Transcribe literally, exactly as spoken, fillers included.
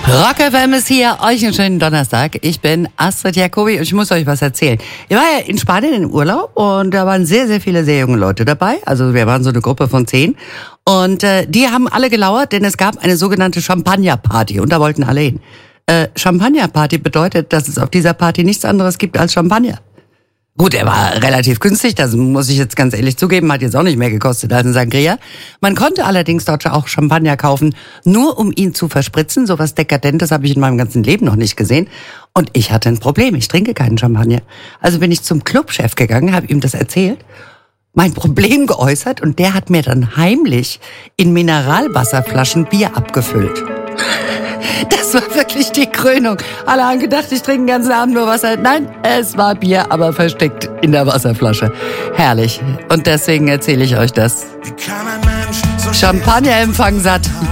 Rock F M ist hier, euch einen schönen Donnerstag. Ich bin Astrid Jacobi und ich muss euch was erzählen. Ich war ja in Spanien im Urlaub und da waren sehr, sehr viele sehr junge Leute dabei. Also wir waren so eine Gruppe von zehn und äh, die haben alle gelauert, denn es gab eine sogenannte Champagner-Party und da wollten alle hin. Äh, Champagner-Party bedeutet, dass es auf dieser Party nichts anderes gibt als Champagner. Gut, er war relativ günstig, das muss ich jetzt ganz ehrlich zugeben, hat jetzt auch nicht mehr gekostet als ein Sangria. Man konnte allerdings dort auch Champagner kaufen, nur um ihn zu verspritzen. So was Dekadentes habe ich in meinem ganzen Leben noch nicht gesehen. Und ich hatte ein Problem, ich trinke keinen Champagner. Also bin ich zum Clubchef gegangen, habe ihm das erzählt, mein Problem geäußert und der hat mir dann heimlich in Mineralwasserflaschen Bier abgefüllt. Das war wirklich die Krönung. Alle haben gedacht, ich trinke den ganzen Abend nur Wasser. Nein, es war Bier, aber versteckt in der Wasserflasche. Herrlich. Und deswegen erzähle ich euch das. Champagnerempfang satt.